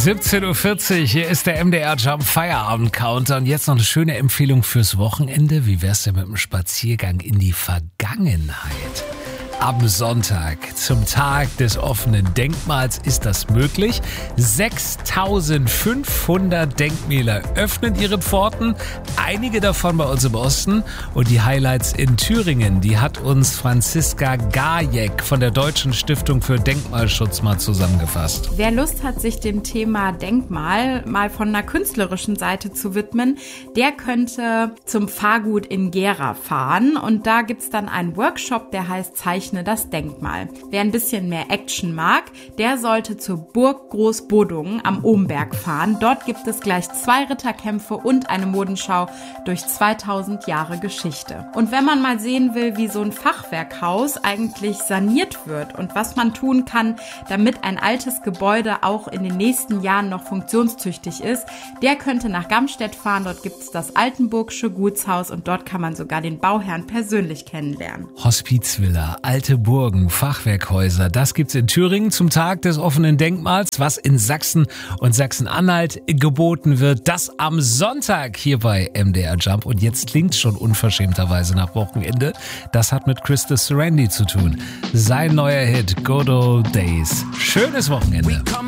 17.40 Uhr, hier ist der MDR Jump Feierabend Counter und jetzt noch eine schöne Empfehlung fürs Wochenende. Wie wär's denn mit einem Spaziergang in die Vergangenheit? Am Sonntag, zum Tag des offenen Denkmals, ist das möglich. 6.500 Denkmäler öffnen ihre Pforten, einige davon bei uns im Osten. Und die Highlights in Thüringen, die hat uns Franziska Gajek von der Deutschen Stiftung für Denkmalschutz mal zusammengefasst. Wer Lust hat, sich dem Thema Denkmal mal von einer künstlerischen Seite zu widmen, der könnte zum Fahrgut in Gera fahren. Und da gibt's dann einen Workshop, der heißt Zeichne das Denkmal. Wer ein bisschen mehr Action mag, der sollte zur Burg Großbodungen am Ohmberg fahren. Dort gibt es gleich 2 Ritterkämpfe und eine Modenschau durch 2000 Jahre Geschichte. Und wenn man mal sehen will, wie so ein Fachwerkhaus eigentlich saniert wird und was man tun kann, damit ein altes Gebäude auch in den nächsten Jahren noch funktionstüchtig ist, der könnte nach Gamstedt fahren. Dort gibt es das Altenburgsche Gutshaus und dort kann man sogar den Bauherrn persönlich kennenlernen. Hospizvilla, alte Burgen, Fachwerkhäuser, das gibt's in Thüringen zum Tag des offenen Denkmals. Was in Sachsen und Sachsen-Anhalt geboten wird, das am Sonntag hier bei MDR Jump. Und jetzt klingt's schon unverschämterweise nach Wochenende. Das hat mit Christus Serendi zu tun. Sein neuer Hit, Good Old Days. Schönes Wochenende.